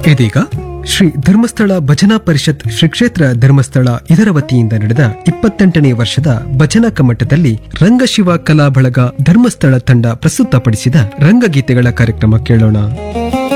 ಇದೀಗ ಶ್ರೀ ಧರ್ಮಸ್ಥಳ ಭಜನಾ ಪರಿಷತ್ ಶ್ರೀ ಕ್ಷೇತ್ರ ಧರ್ಮಸ್ಥಳ ಇದರ ವತಿಯಿಂದ ನಡೆದ 28ನೇ ವರ್ಷದ ಭಜನಾ ಕಮ್ಮಟದಲ್ಲಿ ರಂಗಶಿವ ಕಲಾ ಬಳಗ ಧರ್ಮಸ್ಥಳ ತಂಡ ಪ್ರಸ್ತುತಪಡಿಸಿದ ರಂಗಗೀತೆಗಳ ಕಾರ್ಯಕ್ರಮ ಕೇಳೋಣ.